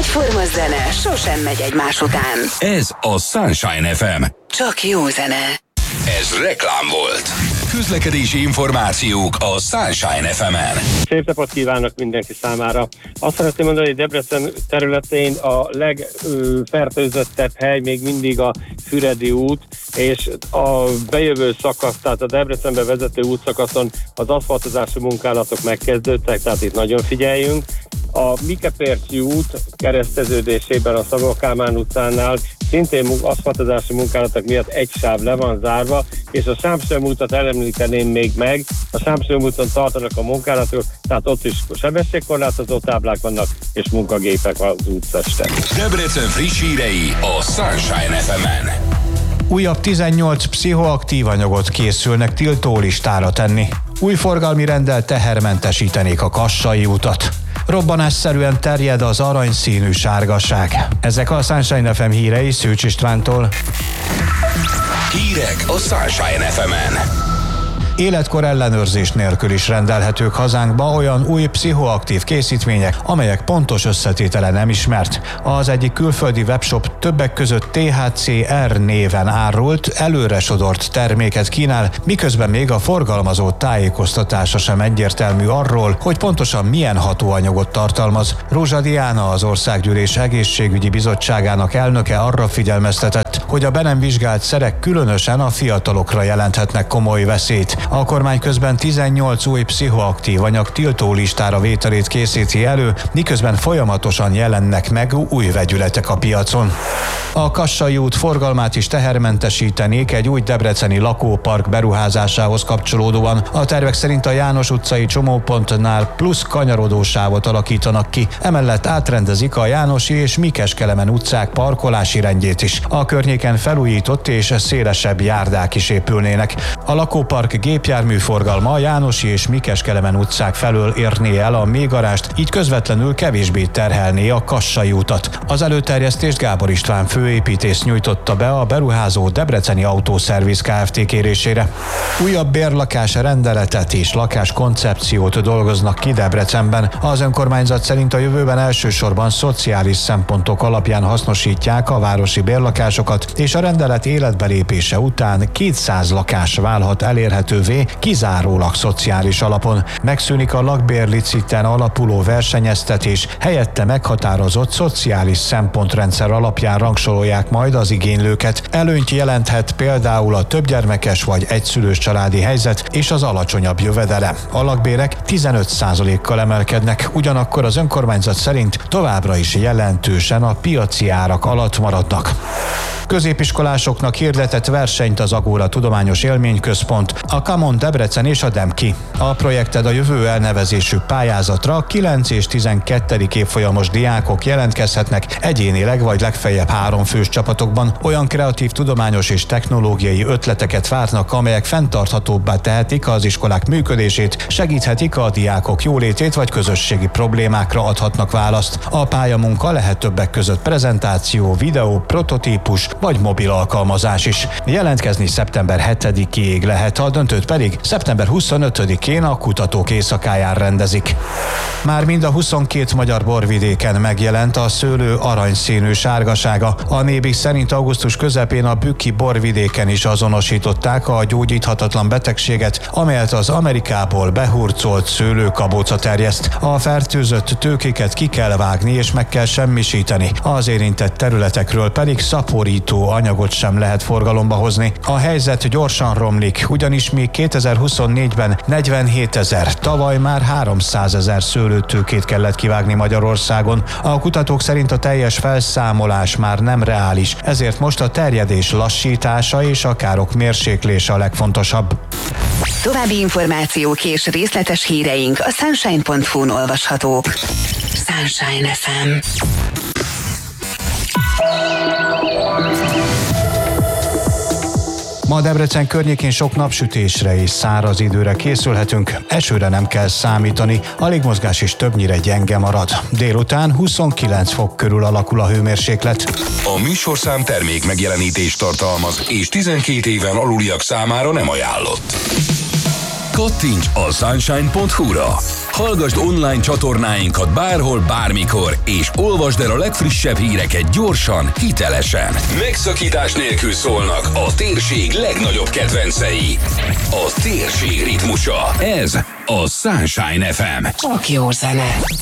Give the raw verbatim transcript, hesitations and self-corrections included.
Egyforma zene sosem megy egymás után. Ez a Sunshine ef em. Csak jó zene. Ez reklám volt. Közlekedési információk a Sunshine ef emen. Szép napot kívánok mindenki számára. Azt szeretném mondani, hogy Debrecen területén a legfertőzöttebb hely még mindig a Füredi út, és a bejövő szakasz, tehát a Debrecenbe vezető útszakaszon az aszfaltozási munkálatok megkezdődtek, tehát itt nagyon figyeljünk. A Mikepércsi út kereszteződésében a Szabó Kálmán utcánál szintén aszfaltozási munkálatok miatt egy sáv le van zárva, és a Sámsöm útat elemlíteném még meg. A Sámsöm úton tartanak a munkálatok, tehát ott is sebességkorlátozó táblák vannak, és munkagépek az úttesten. Debrecen friss hírei a Sunshine ef emen. Újabb tizennyolc pszichoaktív anyagot készülnek tiltólistára tenni. Új forgalmi renddel tehermentesítenék a Kassai utat. Robbanásszerűen terjed az aranyszínű sárgaság. Ezek a Sunshine ef em hírei Szűcs Istvántól. Hírek a Sunshine ef emen. Életkor ellenőrzés nélkül is rendelhetők hazánkba olyan új pszichoaktív készítmények, amelyek pontos összetétele nem ismert. Az egyik külföldi webshop többek között té há cé er néven árult, előre sodort terméket kínál, miközben még a forgalmazó tájékoztatása sem egyértelmű arról, hogy pontosan milyen hatóanyagot tartalmaz. Rózsa Diana, az Országgyűlés Egészségügyi Bizottságának elnöke arra figyelmeztetett, hogy a be nem vizsgált szerek különösen a fiatalokra jelenthetnek komoly veszélyt. A kormány közben tizennyolc új pszichoaktív anyag tiltólistára vételét készíti elő, miközben folyamatosan jelennek meg új vegyületek a piacon. A Kassai út forgalmát is tehermentesítenék egy új debreceni lakópark beruházásához kapcsolódóan. A tervek szerint a János utcai csomópontnál plusz kanyarodósávot alakítanak ki, emellett átrendezik a Jánosi és Mikeskelemen utcák parkolási rendjét is. A környéken felújított és szélesebb járdák is épülnének. A lakópark gépjárműforgalma a Jánosi és Mikeskelemen utcák felől érné el a mélygarást, így közvetlenül kevésbé terhelné a Kassai utat. Az előterjesztést Gábor István főépítész nyújtotta be a beruházó Debreceni Autószerviz Kft. Kérésére. Újabb bérlakás rendeletet és lakáskoncepciót dolgoznak ki Debrecenben. Az önkormányzat szerint a jövőben elsősorban szociális szempontok alapján hasznosítják a városi bérlakásokat, és a rendelet életbelépése után kétszáz lakás válhat elérhetővé kizárólag szociális alapon. Megszűnik a lakbérliciten alapuló versenyeztetés, helyette meghatározott szociális szempontrendszer alapján rangsorolják majd az igénylőket. Előnyt jelenthet például a többgyermekes vagy egyszülős családi helyzet és az alacsonyabb jövedelem. A lakbérek tizenöt százalékkal emelkednek, ugyanakkor az önkormányzat szerint továbbra is jelentősen a piaci árak alatt maradnak. Középiskolásoknak hirdetett versenyt az Agóra Tudományos Élményközpont, a Kamon Debrecen és a Demki. A projekted a jövő elnevezésű pályázatra kilenc és tizenkettedik évfolyamos diákok jelentkezhetnek egyénileg vagy legfeljebb három fős csapatokban. Olyan kreatív, tudományos és technológiai ötleteket várnak, amelyek fenntarthatóbbá tehetik az iskolák működését, segíthetik a diákok jólétét vagy közösségi problémákra adhatnak választ. A pályamunka lehet többek között prezentáció, videó, prototípus vagy mobil alkalmazás is. Jelentkezni szeptember hetedikéig lehet, a döntőt pedig szeptember huszonötödikén a Kutatók Éjszakáján rendezik. Már mind a huszonkét magyar borvidéken megjelent a szőlő aranyszínű sárgasága. A Nébis szerint augusztus közepén a bükki borvidéken is azonosították a gyógyíthatatlan betegséget, amelyet az Amerikából behurcolt szőlőkabóca terjeszt. A fertőzött tőkéket ki kell vágni és meg kell semmisíteni. Az érintett területekről pedig szaporító anyagot sem lehet forgalomba hozni. A helyzet gyorsan romlik, ugyanis még kétezer-huszonnégyben negyvenhétezer, tavaly már háromszázezer szőlőtőkét kellett kivágni Magyarországon. A kutatók szerint a teljes felszámolás már nem reális, ezért most a terjedés lassítása és a károk mérséklése a legfontosabb. További információk és részletes híreink a sunshine pont hu-n olvashatók. Sunshine ef em. Ma Debrecen környékén sok napsütésre és száraz időre készülhetünk, esőre nem kell számítani, a légmozgás is többnyire gyenge marad. Délután huszonkilenc fok körül alakul a hőmérséklet. A műsorszám termék megjelenítést tartalmaz, és tizenkét éven aluliak számára nem ajánlott. Kattints a sunshine pont hu-ra. Hallgasd online csatornáinkat bárhol, bármikor, és olvasd el a legfrissebb híreket gyorsan, hitelesen. Megszakítás nélkül szólnak a térség legnagyobb kedvencei. A térség ritmusa. Ez a Sunshine ef em. Csak jó zene.